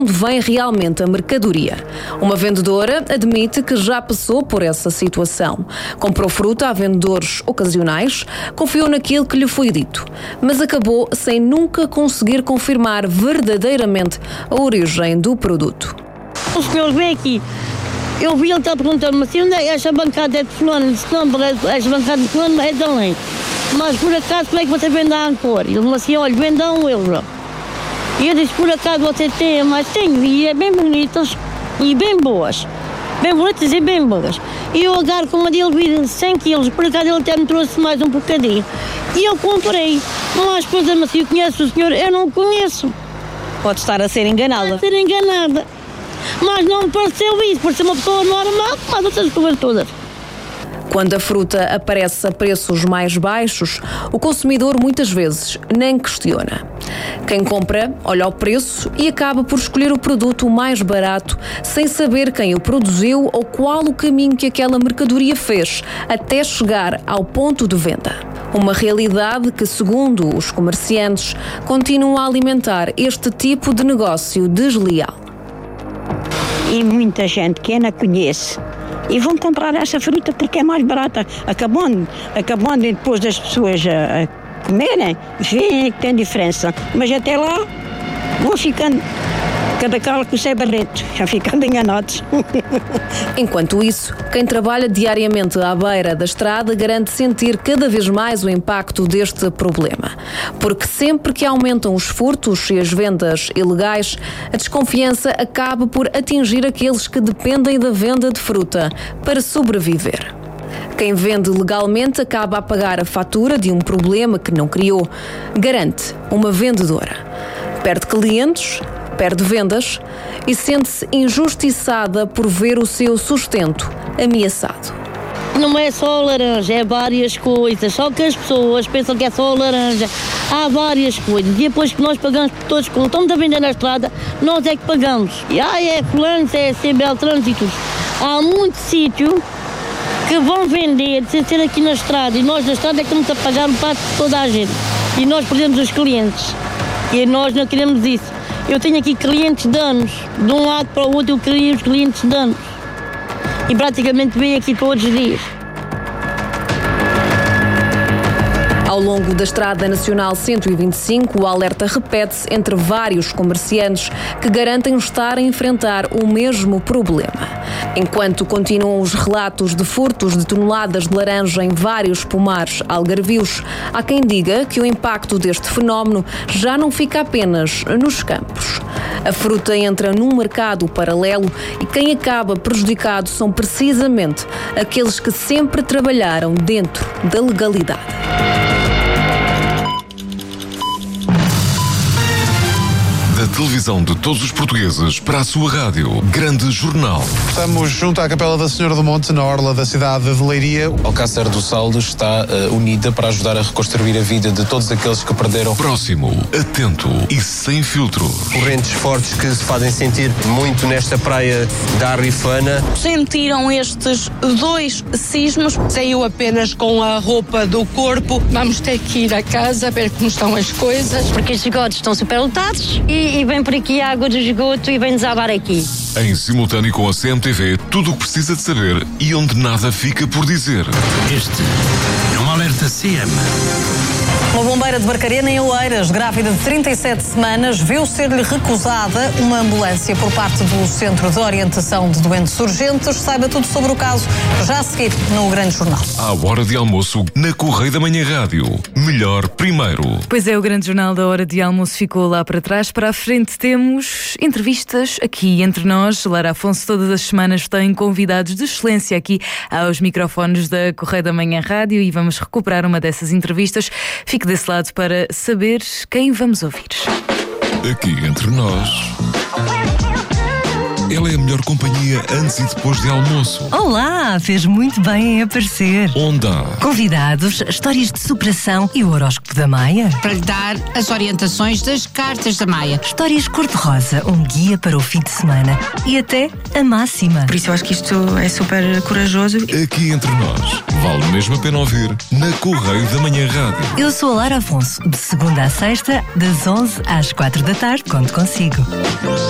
onde vem realmente a mercadoria. Uma vendedora admite que já passou por essa situação. Comprou fruta a vendedores ocasionais, confiou naquilo que lhe foi dito, mas acabou sem nunca conseguir confirmar verdadeiramente a origem do produto. O senhor vem aqui. Eu vi ele estar perguntando-me assim, onde é esta bancada é de fulano? Disse, não, esta bancada de fulano é de além. Mas por acaso, como é que você vende a Ancor? Ele disse assim, olha, vende a €1. E eu disse, por acaso você tem? Mas tenho, e é bem bonitas e bem boas. Bem bonitas e bem boas. E eu agarro com uma dele vir 100 quilos, por acaso ele até me trouxe mais um bocadinho. E eu comprei. Mas depois a assim, conhece o senhor? Eu não o conheço. Pode estar a ser enganada. Pode ser enganada. Mas não me pareceu isso, pareceu uma pessoa normal, mas outras coisas todas. Quando a fruta aparece a preços mais baixos, o consumidor muitas vezes nem questiona. Quem compra olha o preço e acaba por escolher o produto mais barato, sem saber quem o produziu ou qual o caminho que aquela mercadoria fez até chegar ao ponto de venda. Uma realidade que, segundo os comerciantes, continua a alimentar este tipo de negócio desleal. E muita gente que ainda conhece e vão comprar essa fruta porque é mais barata. Acabando depois das pessoas a comerem, veem que tem diferença. Mas até lá vão ficando cada calo com o seu barreto, já ficando enganados. Enquanto isso, quem trabalha diariamente à beira da estrada garante sentir cada vez mais o impacto deste problema. Porque sempre que aumentam os furtos e as vendas ilegais, a desconfiança acaba por atingir aqueles que dependem da venda de fruta para sobreviver. Quem vende legalmente acaba a pagar a fatura de um problema que não criou, garante uma vendedora. Perde clientes, perde vendas e sente-se injustiçada por ver o seu sustento ameaçado. Não é só laranja, é várias coisas. Só que as pessoas pensam que é só laranja. Há várias coisas. E depois que nós pagamos por todos, como estamos a vender na estrada, nós é que pagamos. E é fulano, é CBL Trânsitos. Há muito sítio que vão vender sem ser aqui na estrada. E nós na estrada é que estamos a pagar o passo de toda a gente. E nós perdemos os clientes. E nós não queremos isso. Eu tenho aqui clientes de anos. De um lado para o outro eu queria os clientes de anos. E praticamente venho aqui todos os dias. Ao longo da Estrada Nacional 125, o alerta repete-se entre vários comerciantes que garantem estar a enfrentar o mesmo problema. Enquanto continuam os relatos de furtos de toneladas de laranja em vários pomares algarvios, há quem diga que o impacto deste fenómeno já não fica apenas nos campos. A fruta entra num mercado paralelo e quem acaba prejudicado são precisamente aqueles que sempre trabalharam dentro da legalidade. Da televisão de todos os portugueses para a sua rádio. Grande Jornal. Estamos junto à Capela da Senhora do Monte, na orla da cidade de Leiria. Alcácer do Saldo está unida para ajudar a reconstruir a vida de todos aqueles que perderam. Próximo, atento e sem filtro. Correntes fortes que se fazem sentir muito nesta praia da Arrifana. Sentiram estes 2 sismos. Saiu apenas com a roupa do corpo. Vamos ter que ir a casa ver como estão as coisas. Porque os esgotos estão superlotados e vem por aqui a água do esgoto e vem desabar aqui. Em simultâneo com a CMTV, tudo o que precisa de saber e onde nada fica por dizer. Este é um alerta CM. Uma bombeira de Barcarena, em Oeiras, grávida de 37 semanas, viu ser-lhe recusada uma ambulância por parte do Centro de Orientação de Doentes Urgentes. Saiba tudo sobre o caso já a seguir no Grande Jornal. À hora de almoço, na Correio da Manhã Rádio. Melhor primeiro. Pois é, o Grande Jornal da hora de almoço ficou lá para trás. Para a frente temos entrevistas aqui entre nós. Lara Afonso todas as semanas tem convidados de excelência aqui aos microfones da Correio da Manhã Rádio e vamos recuperar uma dessas entrevistas. Fique desse lado para saber quem vamos ouvir. Aqui entre nós, ela é a melhor companhia antes e depois de almoço. Olá, fez muito bem em aparecer. Onda. Convidados, histórias de superação e o horóscopo da Maia. Para lhe dar as orientações das cartas da Maia. Histórias cor-de-rosa, um guia para o fim de semana e até a máxima. Por isso eu acho que isto é super corajoso. Aqui entre nós, vale mesmo a pena ouvir na Correio da Manhã Rádio. Eu sou a Lara Afonso, de segunda a sexta, das 11 às 4 da tarde, conto consigo.